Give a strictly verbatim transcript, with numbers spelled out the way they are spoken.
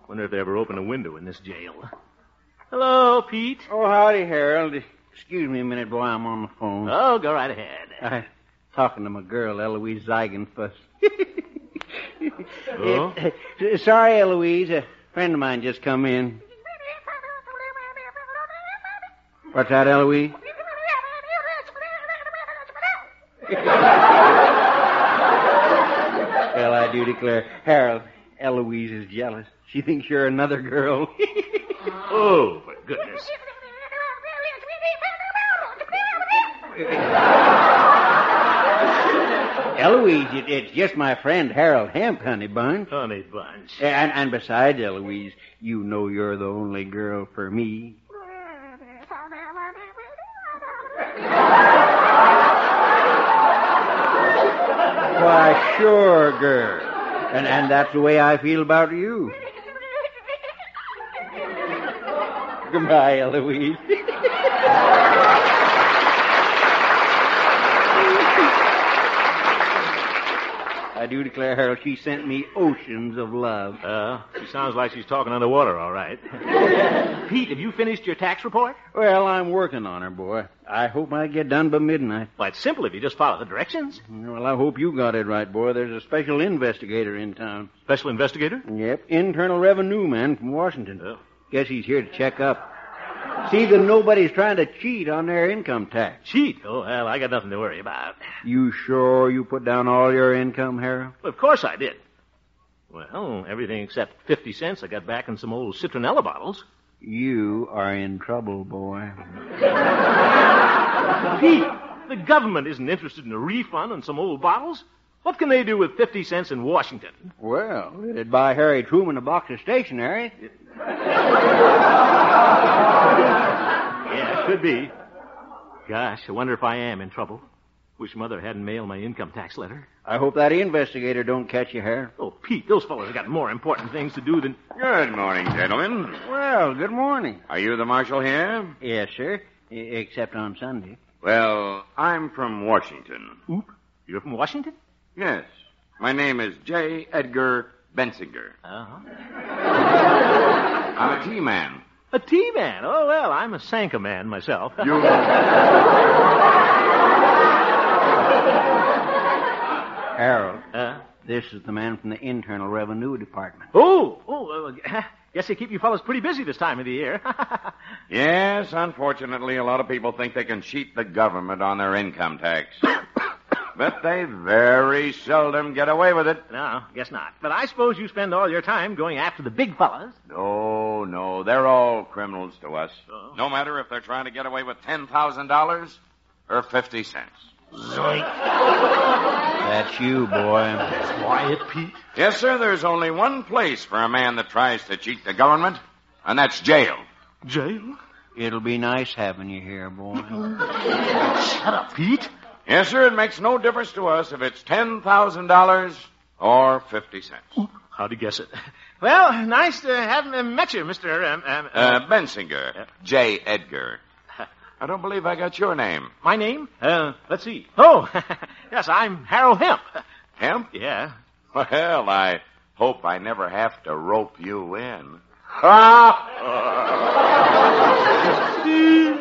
Wonder if they ever open a window in this jail. Hello, Pete. Oh, howdy, Harold. Excuse me a minute, boy. I'm on the phone. Oh, go right ahead. I'm talking to my girl, Eloise Zeigenfuss. Oh? Sorry, Eloise. A friend of mine just come in. What's that, Eloise? Well, I do declare, Harold, Eloise is jealous. She thinks you're another girl. Oh, for goodness. Eloise, it, it's just my friend Harold Hemp, honey bunch. Honey bunch. And, and besides, Eloise, you know you're the only girl for me. Why, sure, girl. And, and that's the way I feel about you. Goodbye, Eloise. I do declare, Harold, she sent me oceans of love. Uh, she sounds like she's talking underwater, all right. Pete, have you finished your tax report? Well, I'm working on her, boy. I hope I get done by midnight. Well, it's simple if you just follow the directions. Well, I hope you got it right, boy. There's a special investigator in town. Special investigator? Yep, Internal Revenue man from Washington. Oh. Guess he's here to check up. See that nobody's trying to cheat on their income tax. Cheat? Oh, well, I got nothing to worry about. You sure you put down all your income, Harold? Well, of course I did. Well, everything except fifty cents I got back in some old citronella bottles. You are in trouble, boy. Pete, the government isn't interested in a refund on some old bottles. What can they do with fifty cents in Washington? Well, it'd buy Harry Truman a box of stationery. Yeah, it could be. Gosh, I wonder if I am in trouble. Wish Mother hadn't mailed my income tax letter. I hope that investigator don't catch you, Harold. Oh, Pete, those fellows have got more important things to do than... Good morning, gentlemen. Well, good morning. Are you the marshal here? Yes, sir. I- except on Sunday. Well, I'm from Washington. Oop, you're from Washington? Yes. My name is J. Edgar Bensinger. Uh-huh. I'm a tea man. A tea man? Oh, well, I'm a Sanka man myself. You... Harold, Uh? this is the man from the Internal Revenue Department. Oh, oh, uh, guess they keep you fellows pretty busy this time of the year. Yes, unfortunately, a lot of people think they can cheat the government on their income tax. But they very seldom get away with it. No, guess not. But I suppose you spend all your time going after the big fellas. No, no, they're all criminals to us. Oh. No matter if they're trying to get away with ten thousand dollars or fifty cents. Zoink. That's you, boy. Quiet, Pete. Yes, sir, there's only one place for a man that tries to cheat the government, and that's jail. Jail? It'll be nice having you here, boy. Shut up, Pete. Yes, sir, it makes no difference to us if it's ten thousand dollars or fifty cents. How'd you guess it? Well, nice to have met you, Mister Um, um, Uh, Bensinger. J. Edgar. I don't believe I got your name. My name? Uh, let's see. Oh, yes, I'm Harold Hemp. Hemp? Yeah. Well, I hope I never have to rope you in. Ha!